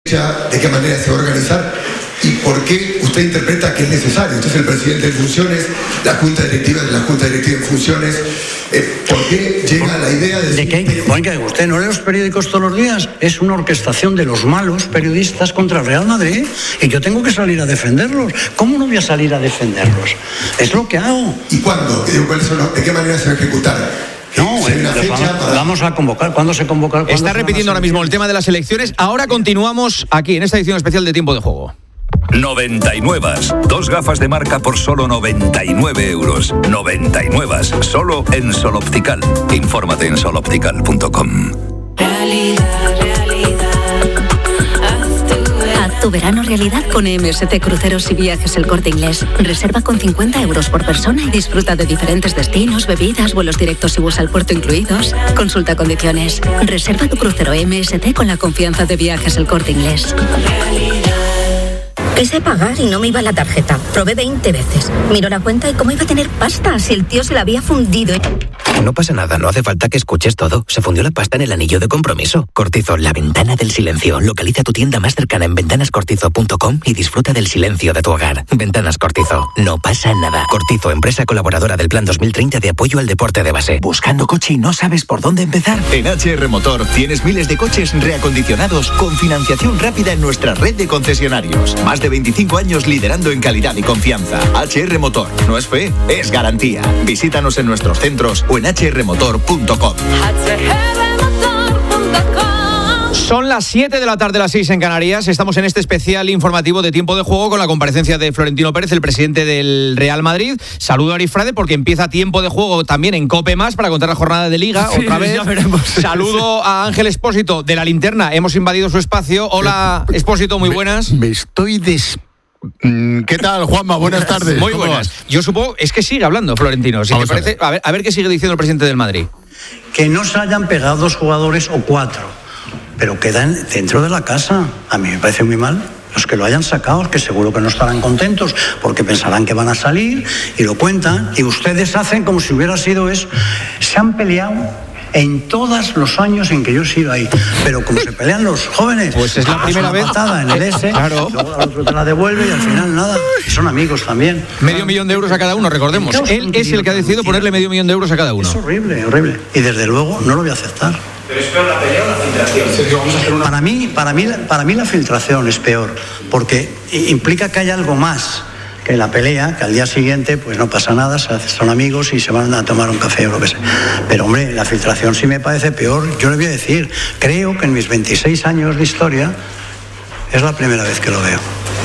de qué manera se va a organizar y por qué usted interpreta que es necesario. Entonces el presidente en funciones, la junta directiva en funciones, ¿por qué llega la idea de qué? Oiga, ¿usted no lee los periódicos todos los días? Es una orquestación de los malos periodistas contra el Real Madrid y yo tengo que salir a defenderlos. ¿Cómo no voy a salir a defenderlos? Es lo que hago. ¿Y cuándo? ¿De qué manera se va a ejecutar? No, vamos a convocar. ¿Cuándo se convoca? Está repitiendo ahora mismo el tema de las elecciones. Ahora continuamos aquí en esta edición especial de Tiempo de Juego. 99. 2 gafas de marca por solo 99 euros. 99. Solo en Sol Optical. Infórmate en soloptical.com. Haz tu verano realidad con MSC Cruceros y Viajes El Corte Inglés. Reserva con 50 euros por persona y disfruta de diferentes destinos, bebidas, vuelos directos y bus al puerto incluidos. Consulta condiciones. Reserva tu crucero MSC con la confianza de Viajes El Corte Inglés. Quise pagar y no me iba la tarjeta. Probé 20 veces. Miro la cuenta y cómo iba a tener pasta si el tío se la había fundido. No pasa nada, no hace falta que escuches todo. Se fundió la pasta en el anillo de compromiso. Cortizo, la ventana del silencio. Localiza tu tienda más cercana en ventanascortizo.com y disfruta del silencio de tu hogar. Ventanas Cortizo. No pasa nada. Cortizo, empresa colaboradora del Plan 2030 de apoyo al deporte de base. ¿Buscando coche y no sabes por dónde empezar? En HR Motor tienes miles de coches reacondicionados con financiación rápida en nuestra red de concesionarios. Más de 25 años liderando en calidad y confianza. HR Motor. No es fe, es garantía. Visítanos en nuestros centros o en hrmotor.com. Son las 7 de la tarde, las 6 en Canarias. Estamos en este especial informativo de Tiempo de Juego con la comparecencia de Florentino Pérez, el presidente del Real Madrid. Saludo a Arifrade porque empieza Tiempo de Juego también en COPE+, para contar la jornada de Liga, sí, otra vez. Ya veremos. Saludo a Ángel Expósito de La Linterna. Hemos invadido su espacio. Hola, Expósito, muy buenas. ¿Qué tal, Juanma? Buenas tardes. Muy buenas. Yo supongo, es que sigue hablando Florentino. Si te parece, a ver qué sigue diciendo el presidente del Madrid. Que no se hayan pegado 2 jugadores o 4, pero quedan dentro de la casa. A mí me parece muy mal. Los que lo hayan sacado, que seguro que no estarán contentos porque pensarán que van a salir y lo cuentan. Y ustedes hacen como si hubiera sido eso. Se han peleado en todos los años en que yo he sido ahí, pero como se pelean los jóvenes, pues es la primera vez patada en el S, claro. Luego al otro te la devuelve y al final nada, y son amigos también. $500,000 de euros a cada uno, recordemos. Él es el que ha decidido ponerle $500,000 de euros a cada uno. Es horrible, horrible, y desde luego no lo voy a aceptar. ¿Pero es peor la pelea o la filtración? Para mí la filtración es peor, porque implica que hay algo más que la pelea, que al día siguiente pues no pasa nada, son amigos y se van a tomar un café o lo que sea. Pero hombre, la filtración sí me parece peor. Yo le voy a decir, creo que en mis 26 años de historia es la primera vez que lo veo.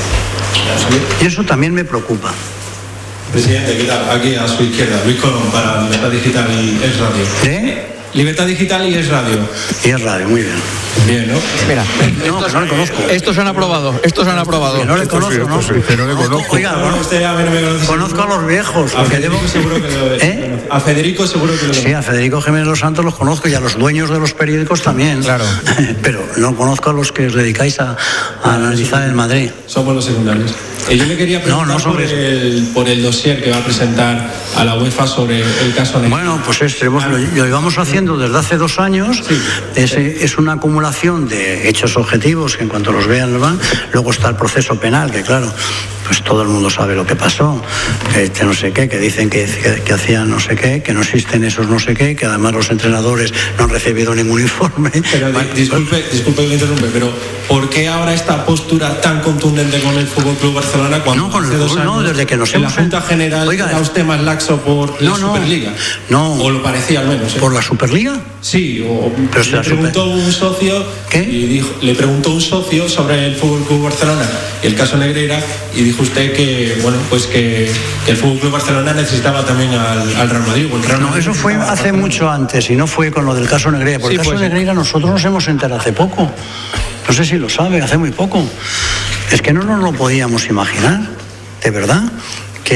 Y eso también me preocupa. Presidente, ¿qué tal? Aquí a su izquierda, Luis Colón, para Libertad Digital y Es Radio. ¿Eh? Libertad Digital y Es Radio. Y Es Radio, muy bien. Bien, ¿no? Mira, no le conozco. Estos han aprobado. Que no le conozco, ¿no? Que no le conozco. Oiga, usted a mí no me conoce. Conozco a los viejos. A Federico seguro que lo conoce. A Federico seguro que lo conoce. Sí, a Federico Jiménez Los Santos los conozco y a los dueños de los periódicos también. Claro. Pero no conozco a los que os dedicáis a analizar el Madrid. Somos los secundarios. Yo le quería preguntar por el dossier que va a presentar a la UEFA sobre el caso Negreira. Bueno, pues lo llevamos haciendo desde hace 2 años. Sí. Es una acumulación de hechos objetivos que en cuanto los vean, los van. Luego está el proceso penal, que claro, pues todo el mundo sabe lo que pasó, que no sé qué, que dicen que hacían no sé qué, que no existen esos no sé qué, que además los entrenadores no han recibido ningún informe. Pero disculpe que me interrumpe, pero ¿por qué ahora esta postura tan contundente con el Fútbol Club Barcelona cuando hace 2 años desde que nos en la Junta General era usted más laxo por la Superliga? No. O lo parecía al menos. ¿Por la Superliga? Sí, le preguntó un socio. ¿Qué? Y le preguntó un socio sobre el Fútbol Club Barcelona y el caso Negreira, y dijo usted que bueno, pues que el Fútbol Club Barcelona necesitaba también al Real Madrid. No, eso fue hace mucho antes y no fue con lo del caso Negreira. Por el caso Negreira nosotros nos hemos enterado hace poco. No sé si lo sabe, hace muy poco. Es que no nos lo podíamos imaginar, de verdad, que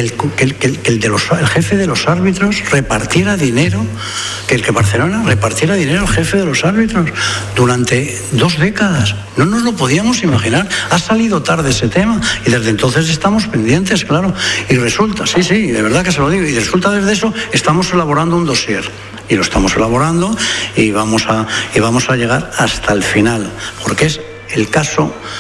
el jefe de los árbitros repartiera dinero, que Barcelona repartiera dinero al jefe de los árbitros durante 2 décadas. No nos lo podíamos imaginar. Ha salido tarde ese tema y desde entonces estamos pendientes, claro. Y resulta, sí, de verdad que se lo digo, y resulta desde eso estamos elaborando un dossier. Y lo estamos elaborando y vamos a llegar hasta el final, porque es el caso